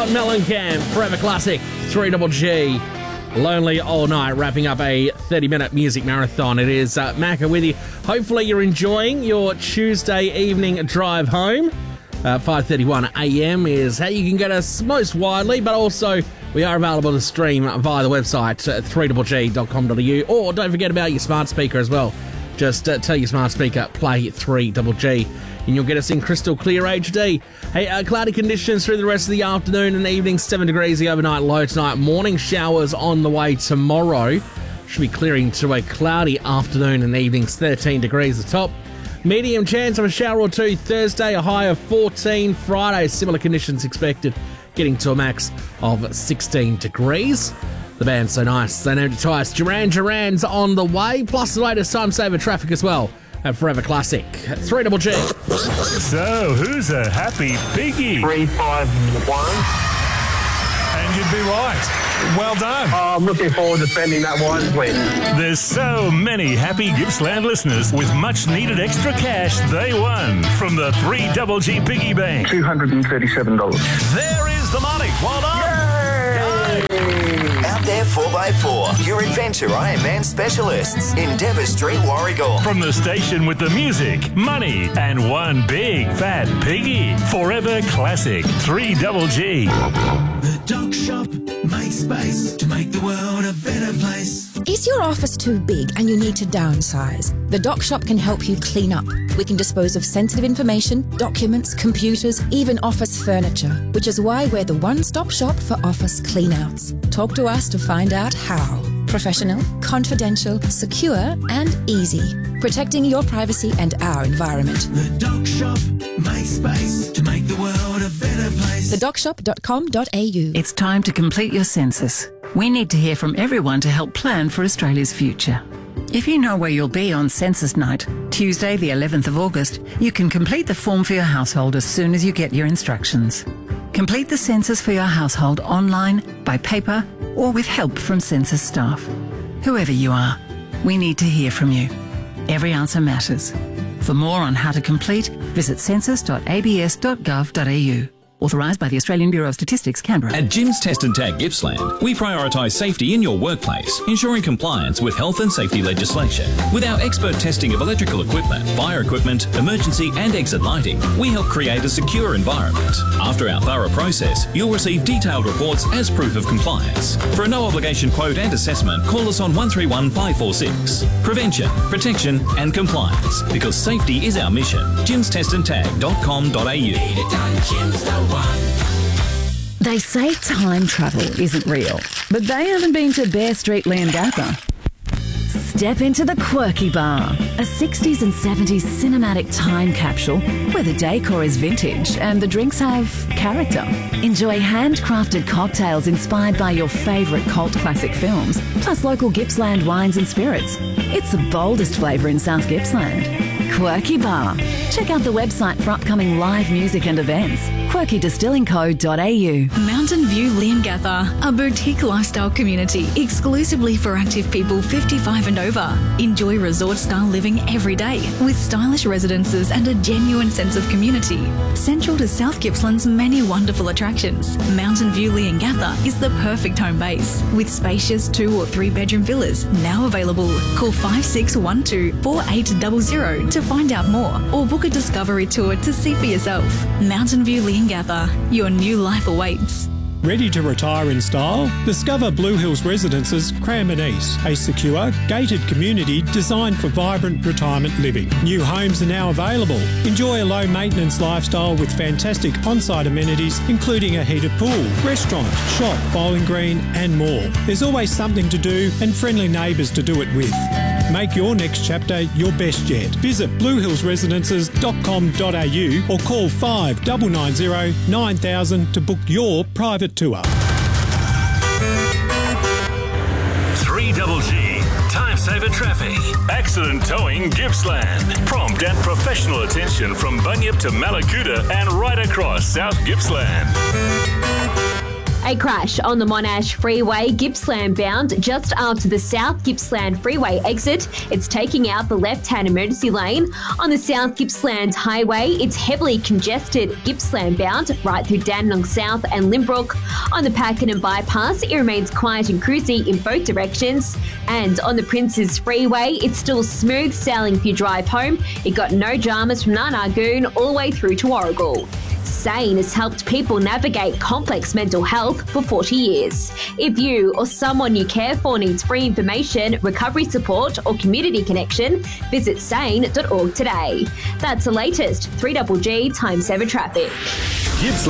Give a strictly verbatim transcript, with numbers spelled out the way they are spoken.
Scott Mellencamp, Forever Classic, three Double G. Lonely All Night, wrapping up a thirty-minute music marathon. It is uh, Macca with you. Hopefully you're enjoying your Tuesday evening drive home. Uh, five thirty-one a.m. is how you can get us most widely, but also we are available to stream via the website at three double g dot com dot a u, or don't forget about your smart speaker as well. Just uh, tell your smart speaker, play three double G, and you'll get us in crystal clear H D. Hey, uh, cloudy conditions through the rest of the afternoon and evening, seven degrees the overnight low tonight. Morning showers on the way tomorrow. Should be clearing to a cloudy afternoon and evenings, thirteen degrees the top. Medium chance of a shower or two Thursday, a high of fourteen. Friday, similar conditions expected, getting to a max of sixteen degrees. The band's so nice, they named it twice. Duran Duran's on the way, plus the latest time saver traffic as well at Forever Classic. three double G. So, who's a happy piggy? three five one. And you'd be right. Well done. Oh, I'm looking forward to spending that wisely. There's so many happy Gippsland listeners with much needed extra cash they won from the three double G Piggy Bank. two hundred thirty-seven dollars. There is the money. Well done. Out there four by four, your Adventure Ironman specialists in Dever Street, Warragul. From the station with the music, money, and one big fat piggy. Forever Classic, three double G. The Doc Shop makes space to make the world a better place. Is your office too big and you need to downsize? The Doc Shop can help you clean up. We can dispose of sensitive information, documents, computers, even office furniture, which is why we're the one-stop shop for office cleanouts. Talk to us to find out how. Professional, confidential, secure, and easy. Protecting your privacy and our environment. The Doc Shop makes space to make the world a better place. the doc shop dot com dot a u. It's time to complete your census. We need to hear from everyone to help plan for Australia's future. If you know where you'll be on Census Night, Tuesday the eleventh of August, you can complete the form for your household as soon as you get your instructions. Complete the census for your household online, by paper, or with help from census staff. Whoever you are, we need to hear from you. Every answer matters. For more on how to complete, visit census dot a b s dot gov dot a u. Authorised by the Australian Bureau of Statistics, Canberra. At Jim's Test and Tag Gippsland, we prioritise safety in your workplace, ensuring compliance with health and safety legislation. With our expert testing of electrical equipment, fire equipment, emergency and exit lighting, we help create a secure environment. After our thorough process, you'll receive detailed reports as proof of compliance. For a no-obligation quote and assessment, call us on one three one five four six. Prevention, protection and compliance. Because safety is our mission. jims test and tag dot com dot a u. They say time travel isn't real, but they haven't been to Bear Street, Leongatha. Step into the Quirky Bar, a sixties and seventies cinematic time capsule where the decor is vintage and the drinks have character. Enjoy handcrafted cocktails inspired by your favourite cult classic films, plus local Gippsland wines and spirits. It's the boldest flavour in South Gippsland. Quirky Bar. Check out the website for upcoming live music and events. quirky distilling co dot a u. Mountain View Leongatha, a boutique lifestyle community exclusively for active people fifty-five and over. Enjoy resort-style living every day with stylish residences and a genuine sense of community. Central to South Gippsland's many wonderful attractions, Mountain View Leongatha is the perfect home base with spacious two or three bedroom villas now available. Call five six one two four eight zero zero to find out more or book a discovery tour to see for yourself. Mountain View Leongatha, your new life awaits. Ready to retire in style? Discover Blue Hills Residences Cranbourne East, a secure, gated community designed for vibrant retirement living. New homes are now available. Enjoy a low-maintenance lifestyle with fantastic on-site amenities, including a heated pool, restaurant, shop, bowling green and more. There's always something to do and friendly neighbours to do it with. Make your next chapter your best yet. Visit blue hills residences dot com dot a u or call five nine nine zero nine thousand to book your private tour. three double G, time saver traffic. Accident towing Gippsland. Prompt and professional attention from Bunyip to Malakuta and right across South Gippsland. A crash on the Monash Freeway, Gippsland bound, just after the South Gippsland Freeway exit. It's taking out the left-hand emergency lane. On the South Gippsland Highway, it's heavily congested Gippsland bound, right through Dandenong South and Limbrook. On the Pakenham bypass, it remains quiet and cruisy in both directions. And on the Princes Freeway, it's still smooth sailing if you drive home. It got no dramas from Narnagoon all the way through to Warragul. SANE has helped people navigate complex mental health for forty years. If you or someone you care for needs free information, recovery support or community connection, visit sane dot org today. That's the latest three G G Time Saver Traffic. Gippsland.